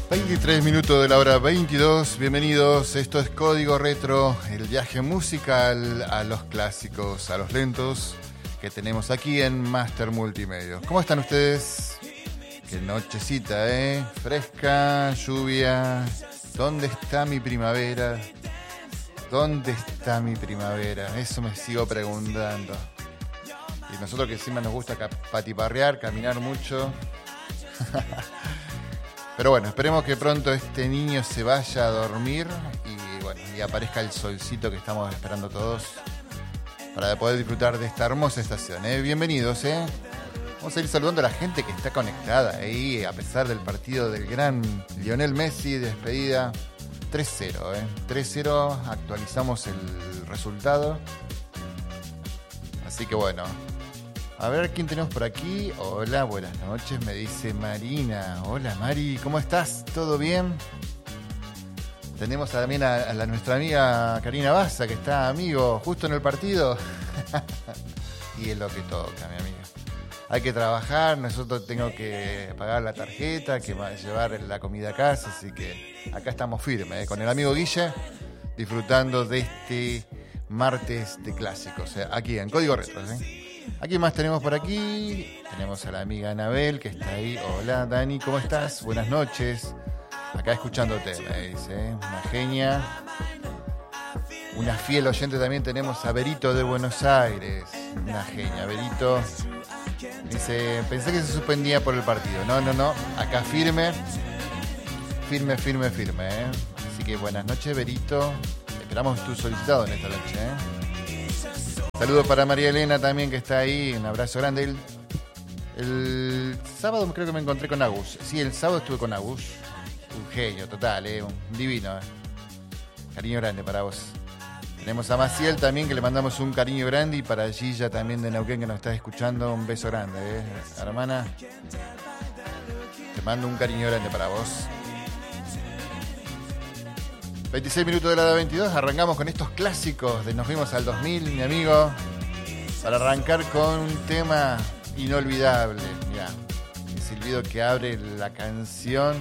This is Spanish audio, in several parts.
23 minutos de la hora 22, bienvenidos, esto es Código Retro, el viaje musical a los clásicos, a los lentos que tenemos aquí en Master Multimedia. ¿Cómo están ustedes? Qué nochecita, fresca, lluvia. ¿Dónde está mi primavera? ¿Dónde está mi primavera? Eso me sigo preguntando. Y nosotros que encima nos gusta patiparrear, caminar mucho. Pero bueno, esperemos que pronto este niño se vaya a dormir y bueno, y aparezca el solcito que estamos esperando todos para poder disfrutar de esta hermosa estación. Bienvenidos, Vamos a ir saludando a la gente que está conectada ahí, a pesar del partido del gran Lionel Messi, despedida 3-0, 3-0, actualizamos el resultado. Así que bueno, a ver quién tenemos por aquí. Hola, buenas noches, me dice Marina. Hola Mari, ¿cómo estás? ¿Todo bien? Tenemos también a nuestra amiga Karina Baza, que está, amigo, justo en el partido. Y es lo que toca, mi amiga. Hay que trabajar, nosotros tengo que pagar la tarjeta, que va a llevar la comida a casa, así que acá estamos firmes, con el amigo Guille, disfrutando de este martes de clásicos, aquí en Código Retro, Aquí más tenemos por aquí, tenemos a la amiga Anabel, que está ahí. Hola Dani, ¿cómo estás? Buenas noches. Acá escuchándote, me dice, una genia. Una fiel oyente también tenemos a Berito de Buenos Aires. Una genia, Berito. Dice, pensé que se suspendía por el partido. No. Acá firme. Firme. Así que buenas noches, Berito. Esperamos tu solicitado en esta noche, Saludos para María Elena también, que está ahí. Un abrazo grande. El sábado creo que me encontré con Agus. Sí, el sábado estuve con Agus. Un genio total, un divino. Cariño grande para vos. Tenemos a Maciel también, que le mandamos un cariño grande. Y para Gilla también de Neuquén, que nos está escuchando, un beso grande, hermana. Te mando un cariño grande para vos. 26 minutos de la 22, arrancamos con estos clásicos de Nos Fuimos al 2000, mi amigo, para arrancar con un tema inolvidable. Mirá, el silbido que abre la canción.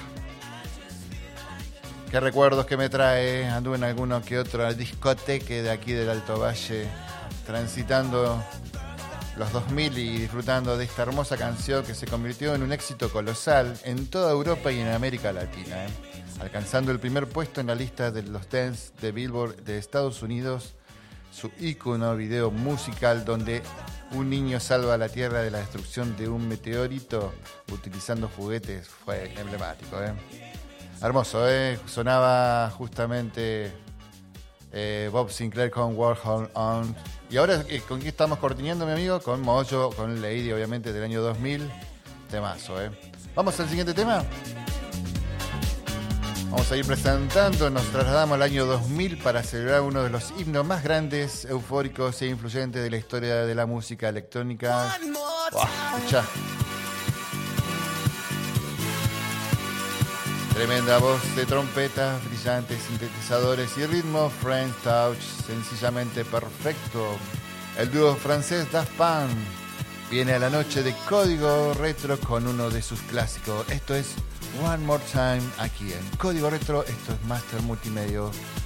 Qué recuerdos que me trae. Anduve en alguno que otro discoteca de aquí del Alto Valle, transitando los 2000 y disfrutando de esta hermosa canción que se convirtió en un éxito colosal en toda Europa y en América Latina, alcanzando el primer puesto en la lista de los dance de Billboard de Estados Unidos. Su ícono video musical donde un niño salva a la Tierra de la destrucción de un meteorito utilizando juguetes fue emblemático, Hermoso, sonaba justamente Bob Sinclair con World On. Y ahora, ¿con qué estamos cortineando, mi amigo? Con Mojo, con Lady, obviamente, del año 2000. Temazo, Vamos al siguiente tema. Vamos a ir presentando, nos trasladamos al año 2000 para celebrar uno de los himnos más grandes, eufóricos e influyentes de la historia de la música electrónica. Escuchá. Tremenda voz de trompetas, brillantes sintetizadores y ritmo French Touch, sencillamente perfecto. El dúo francés Daft Punk viene a la noche de Código Retro con uno de sus clásicos. Esto es One More Time aquí en Código Retro. Esto es Master Multimedia